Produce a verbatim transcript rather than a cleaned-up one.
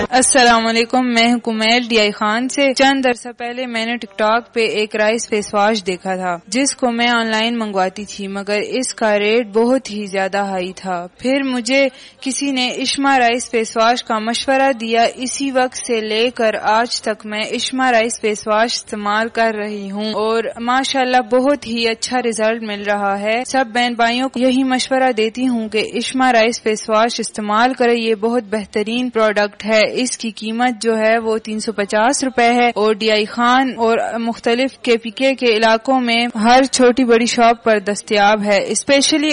अस्सलाम वालेकुम, मैं हूं कुमैल डीआई खान से। चंद अरसा पहले मैंने टिकटॉक पे एक राइस फेस वॉश देखा था जिसको मैं ऑनलाइन मंगवाती थी, मगर इसका रेट बहुत ही ज्यादा हाई था। फिर मुझे किसी ने इश्मा राइस फेस वॉश का मशवरा दिया। इसी वक्त से लेकर आज तक मैं इश्मा राइस फेस वॉश इस्तेमाल कर रही हूँ और माशाल्लाह बहुत ही अच्छा रिजल्ट मिल रहा है। सब बहन भाइयों को यही मशवरा देती हूँ कि इश्मा राइस फेस वॉश इस्तेमाल करें। ये बहुत बेहतरीन प्रोडक्ट है। इसकी कीमत जो है वो तीन सौ पचास रूपए है और डीआई खान और मुख्तलिफ केपीके के इलाकों में हर छोटी बड़ी शॉप पर दस्तयाब है। स्पेशली